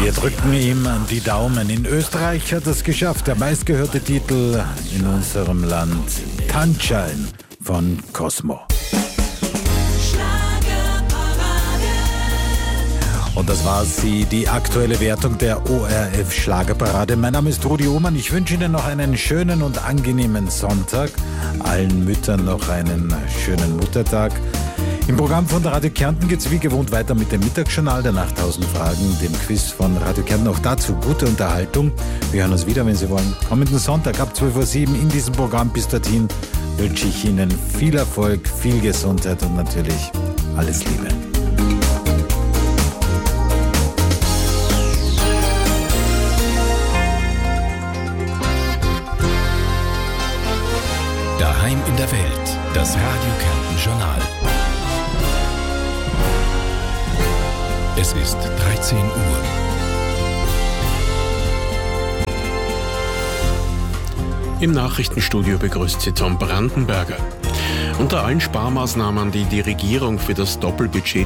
Wir drücken ihm die Daumen. In Österreich hat es geschafft. Der meistgehörte Titel in unserem Land. Tanzschein von Cosmo. Und das war sie, die aktuelle Wertung der ORF Schlagerparade. Mein Name ist Rudi Uhrmann. Ich wünsche Ihnen noch einen schönen und angenehmen Sonntag. Allen Müttern noch einen schönen Muttertag. Im Programm von Radio Kärnten geht es wie gewohnt weiter mit dem Mittagsjournal, danach 1000 Fragen, dem Quiz von Radio Kärnten. Auch dazu gute Unterhaltung. Wir hören uns wieder, wenn Sie wollen, kommenden Sonntag ab 12:07 Uhr in diesem Programm. Bis dorthin wünsche ich Ihnen viel Erfolg, viel Gesundheit und natürlich alles Liebe. Daheim in der Welt, das Radio Kärnten Journal. Es ist 13 Uhr. Im Nachrichtenstudio begrüßt Sie Tom Brandenberger. Unter allen Sparmaßnahmen, die die Regierung für das Doppelbudget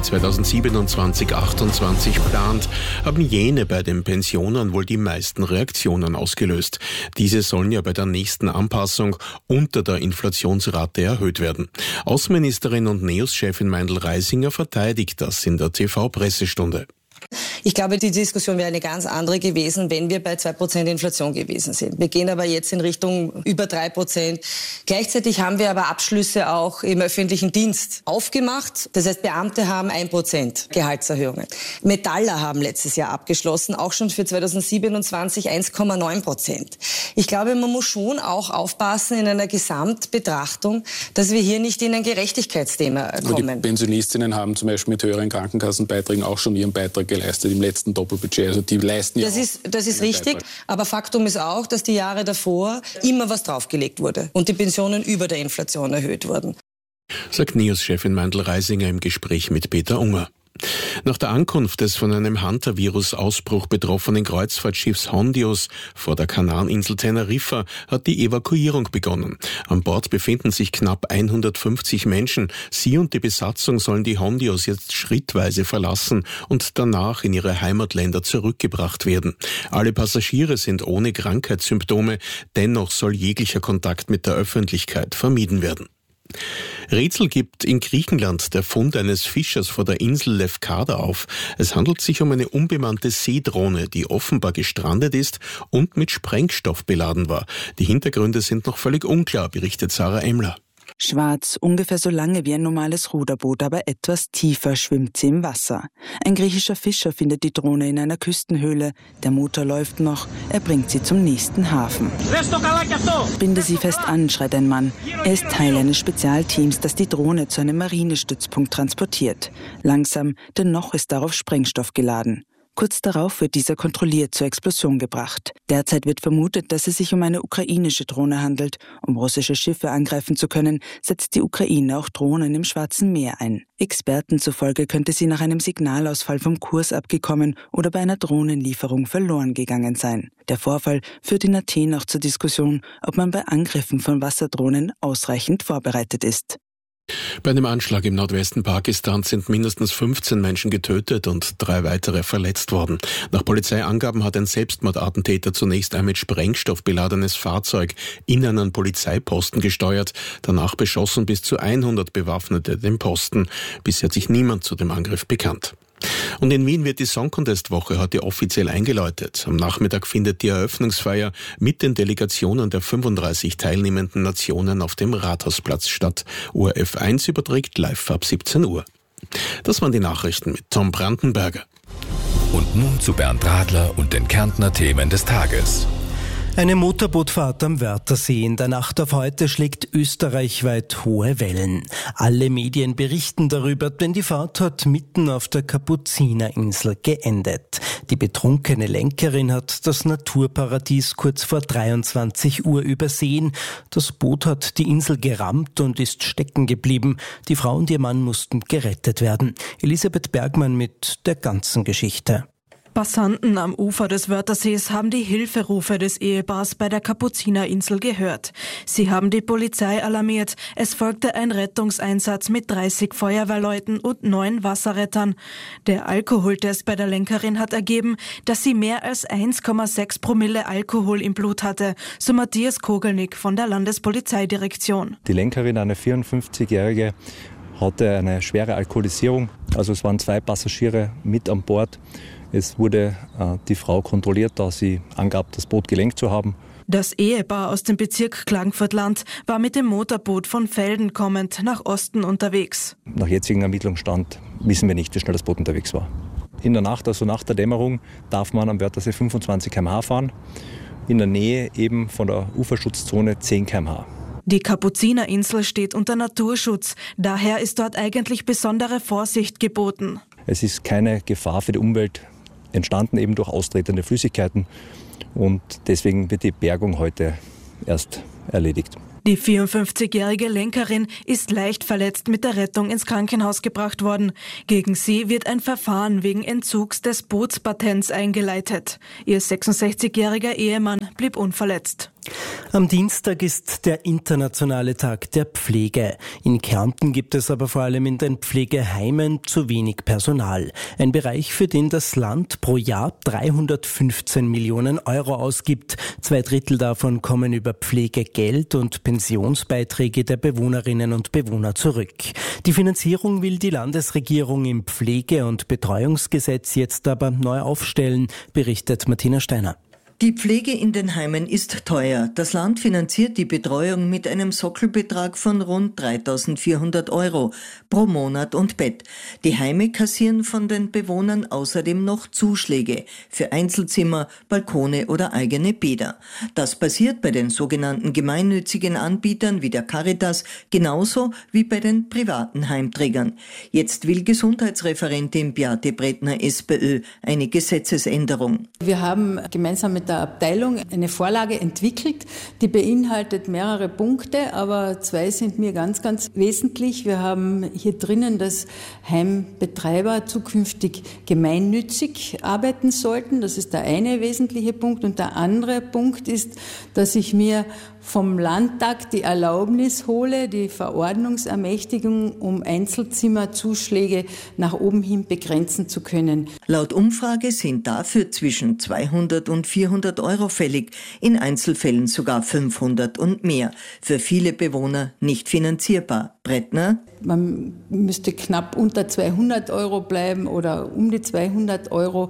2027-28 plant, haben jene bei den Pensionen wohl die meisten Reaktionen ausgelöst. Diese sollen ja bei der nächsten Anpassung unter der Inflationsrate erhöht werden. Außenministerin und NEOS-Chefin Meindl-Reisinger verteidigt das in der TV-Pressestunde. Ich glaube, die Diskussion wäre eine ganz andere gewesen, wenn wir bei 2% Inflation gewesen sind. Wir gehen aber jetzt in Richtung über 3%. Gleichzeitig haben wir aber Abschlüsse auch im öffentlichen Dienst aufgemacht. Das heißt, Beamte haben 1% Gehaltserhöhungen. Metaller haben letztes Jahr abgeschlossen, auch schon für 2027 1,9%. Ich glaube, man muss schon auch aufpassen in einer Gesamtbetrachtung, dass wir hier nicht in ein Gerechtigkeitsthema kommen. Die Pensionistinnen haben zum Beispiel mit höheren Krankenkassenbeiträgen auch schon ihren Beitrag geleistet im letzten Doppelbudget. Also die leisten ja auch. Das ist richtig, Beitrag. Aber Faktum ist auch, dass die Jahre davor immer was draufgelegt wurde und die Pensionen über der Inflation erhöht wurden. Sagt NEOS-Chefin Meindl-Reisinger im Gespräch mit Peter Unger. Nach der Ankunft des von einem Hantavirus-Ausbruch betroffenen Kreuzfahrtschiffs Hondios vor der Kanareninsel Teneriffa hat die Evakuierung begonnen. An Bord befinden sich knapp 150 Menschen. Sie und die Besatzung sollen die Hondios jetzt schrittweise verlassen und danach in ihre Heimatländer zurückgebracht werden. Alle Passagiere sind ohne Krankheitssymptome. Dennoch soll jeglicher Kontakt mit der Öffentlichkeit vermieden werden. Rätsel gibt in Griechenland der Fund eines Fischers vor der Insel Lefkada auf. Es handelt sich um eine unbemannte Seedrohne, die offenbar gestrandet ist und mit Sprengstoff beladen war. Die Hintergründe sind noch völlig unklar, berichtet Sarah Emler. Schwarz, ungefähr so lange wie ein normales Ruderboot, aber etwas tiefer schwimmt sie im Wasser. Ein griechischer Fischer findet die Drohne in einer Küstenhöhle. Der Motor läuft noch, er bringt sie zum nächsten Hafen. Binde sie fest an, schreit ein Mann. Er ist Teil eines Spezialteams, das die Drohne zu einem Marinestützpunkt transportiert. Langsam, denn noch ist darauf Sprengstoff geladen. Kurz darauf wird dieser kontrolliert zur Explosion gebracht. Derzeit wird vermutet, dass es sich um eine ukrainische Drohne handelt. Um russische Schiffe angreifen zu können, setzt die Ukraine auch Drohnen im Schwarzen Meer ein. Experten zufolge könnte sie nach einem Signalausfall vom Kurs abgekommen oder bei einer Drohnenlieferung verloren gegangen sein. Der Vorfall führt in Athen auch zur Diskussion, ob man bei Angriffen von Wasserdrohnen ausreichend vorbereitet ist. Bei einem Anschlag im Nordwesten Pakistans sind mindestens 15 Menschen getötet und 3 weitere verletzt worden. Nach Polizeiangaben hat ein Selbstmordattentäter zunächst ein mit Sprengstoff beladenes Fahrzeug in einen Polizeiposten gesteuert. Danach beschossen bis zu 100 Bewaffnete den Posten. Bisher hat sich niemand zu dem Angriff bekannt. Und in Wien wird die Song Contest Woche heute offiziell eingeläutet. Am Nachmittag findet die Eröffnungsfeier mit den Delegationen der 35 teilnehmenden Nationen auf dem Rathausplatz statt. ORF 1 überträgt live ab 17 Uhr. Das waren die Nachrichten mit Tom Brandenberger. Und nun zu Bernd Radler und den Kärntner Themen des Tages. Eine Motorbootfahrt am Wörthersee in der Nacht auf heute schlägt österreichweit hohe Wellen. Alle Medien berichten darüber, denn die Fahrt hat mitten auf der Kapuzinerinsel geendet. Die betrunkene Lenkerin hat das Naturparadies kurz vor 23 Uhr übersehen. Das Boot hat die Insel gerammt und ist stecken geblieben. Die Frau und ihr Mann mussten gerettet werden. Elisabeth Bergmann mit der ganzen Geschichte. Passanten am Ufer des Wörthersees haben die Hilferufe des Ehepaars bei der Kapuzinerinsel gehört. Sie haben die Polizei alarmiert. Es folgte ein Rettungseinsatz mit 30 Feuerwehrleuten und 9 Wasserrettern. Der Alkoholtest bei der Lenkerin hat ergeben, dass sie mehr als 1,6 Promille Alkohol im Blut hatte, so Matthias Kogelnick von der Landespolizeidirektion. Die Lenkerin, eine 54-Jährige, hatte eine schwere Alkoholisierung. Also es waren 2 Passagiere mit an Bord. Es wurde die Frau kontrolliert, da sie angab, das Boot gelenkt zu haben. Das Ehepaar aus dem Bezirk Klagenfurt-Land war mit dem Motorboot von Velden kommend nach Osten unterwegs. Nach jetzigem Ermittlungsstand wissen wir nicht, wie schnell das Boot unterwegs war. In der Nacht, also nach der Dämmerung, darf man am Wörthersee 25 km/h fahren. In der Nähe eben von der Uferschutzzone 10 km/h. Die Kapuzinerinsel steht unter Naturschutz. Daher ist dort eigentlich besondere Vorsicht geboten. Es ist keine Gefahr für die Umwelt entstanden, eben durch austretende Flüssigkeiten. Und deswegen wird die Bergung heute erst erledigt. Die 54-jährige Lenkerin ist leicht verletzt mit der Rettung ins Krankenhaus gebracht worden. Gegen sie wird ein Verfahren wegen Entzugs des Bootspatents eingeleitet. Ihr 66-jähriger Ehemann blieb unverletzt. Am Dienstag ist der internationale Tag der Pflege. In Kärnten gibt es aber vor allem in den Pflegeheimen zu wenig Personal. Ein Bereich, für den das Land pro Jahr 315 Millionen Euro ausgibt. 2/3 davon kommen über Pflegegeld und Pensionsbeiträge der Bewohnerinnen und Bewohner zurück. Die Finanzierung will die Landesregierung im Pflege- und Betreuungsgesetz jetzt aber neu aufstellen, berichtet Martina Steiner. Die Pflege in den Heimen ist teuer. Das Land finanziert die Betreuung mit einem Sockelbetrag von rund 3.400 Euro pro Monat und Bett. Die Heime kassieren von den Bewohnern außerdem noch Zuschläge für Einzelzimmer, Balkone oder eigene Bäder. Das passiert bei den sogenannten gemeinnützigen Anbietern wie der Caritas genauso wie bei den privaten Heimträgern. Jetzt will Gesundheitsreferentin Beate Brettner, SPÖ, eine Gesetzesänderung. Wir haben gemeinsam mit der Abteilung eine Vorlage entwickelt, die beinhaltet mehrere Punkte, aber 2 sind mir ganz, ganz wesentlich. Wir haben hier drinnen, dass Heimbetreiber zukünftig gemeinnützig arbeiten sollten. Das ist der eine wesentliche Punkt. Und der andere Punkt ist, dass ich mir vom Landtag die Erlaubnis hole, die Verordnungsermächtigung, um Einzelzimmerzuschläge nach oben hin begrenzen zu können. Laut Umfrage sind dafür zwischen 200 und 400 Euro fällig, in Einzelfällen sogar 500 und mehr. Für viele Bewohner nicht finanzierbar. Brettner? Man müsste knapp unter 200 Euro bleiben oder um die 200 Euro.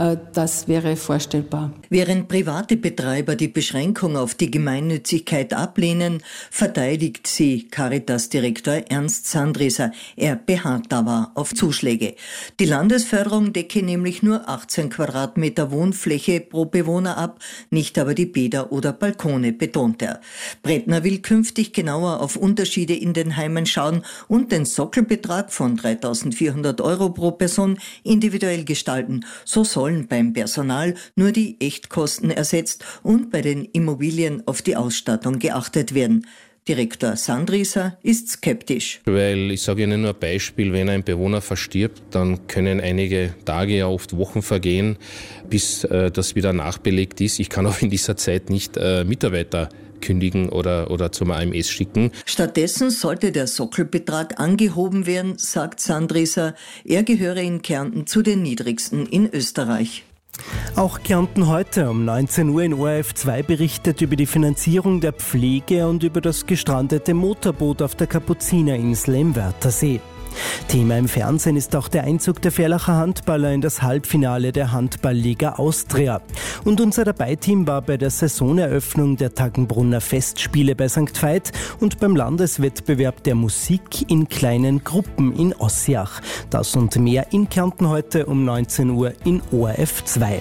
Das wäre vorstellbar. Während private Betreiber die Beschränkung auf die Gemeinnützigkeit ablehnen, verteidigt sie Caritas-Direktor Ernst Sandrieser. Er beharrt aber auf Zuschläge. Die Landesförderung decke nämlich nur 18 Quadratmeter Wohnfläche pro Bewohner ab, nicht aber die Bäder oder Balkone, betont er. Brettner will künftig genauer auf Unterschiede in den Heimen schauen und den Sockelbetrag von 3.400 Euro pro Person individuell gestalten. So sollen beim Personal nur die Echtkosten ersetzt und bei den Immobilien auf die Ausstattung geachtet werden. Direktor Sandrieser ist skeptisch. Weil, ich sage Ihnen nur ein Beispiel, wenn ein Bewohner verstirbt, dann können einige Tage, ja oft Wochen vergehen, bis das wieder nachbelegt ist. Ich kann auch in dieser Zeit nicht Mitarbeiter kündigen oder zum AMS schicken. Stattdessen sollte der Sockelbetrag angehoben werden, sagt Sandrieser. Er gehöre in Kärnten zu den niedrigsten in Österreich. Auch Kärnten heute um 19 Uhr in ORF 2 berichtet über die Finanzierung der Pflege und über das gestrandete Motorboot auf der Kapuzinerinsel im Wörthersee. Thema im Fernsehen ist auch der Einzug der Verlacher Handballer in das Halbfinale der Handballliga Austria. Und unser Dabei-Team war bei der Saisoneröffnung der Taggenbrunner Festspiele bei St. Veit und beim Landeswettbewerb der Musik in kleinen Gruppen in Ossiach. Das und mehr in Kärnten heute um 19 Uhr in ORF 2.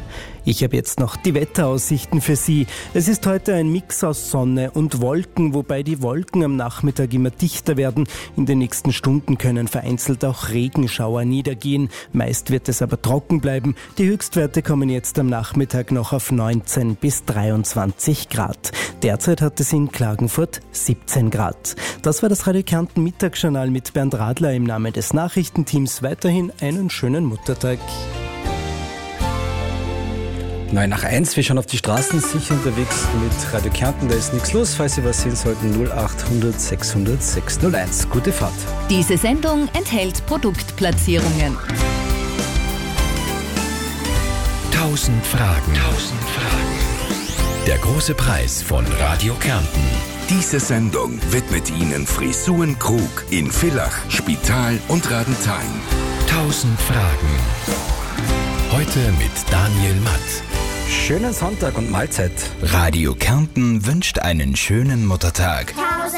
Ich habe jetzt noch die Wetteraussichten für Sie. Es ist heute ein Mix aus Sonne und Wolken, wobei die Wolken am Nachmittag immer dichter werden. In den nächsten Stunden können vereinzelt auch Regenschauer niedergehen. Meist wird es aber trocken bleiben. Die Höchstwerte kommen jetzt am Nachmittag noch auf 19 bis 23 Grad. Derzeit hat es in Klagenfurt 17 Grad. Das war das Radio Kärnten Mittagsjournal mit Bernd Radler im Namen des Nachrichtenteams. Weiterhin einen schönen Muttertag. 9 nach 1, wir schauen auf die Straßen, sicher unterwegs mit Radio Kärnten, da ist nichts los. Falls Sie was sehen sollten, 0800 600 601. Gute Fahrt. Diese Sendung enthält Produktplatzierungen. 1000 Fragen. Der große Preis von Radio Kärnten. Diese Sendung widmet Ihnen Frisuren Krug in Villach, Spital und Radenthein. 1000 Fragen. Heute mit Daniel Matt. Schönen Sonntag und Mahlzeit. Radio Kärnten wünscht einen schönen Muttertag.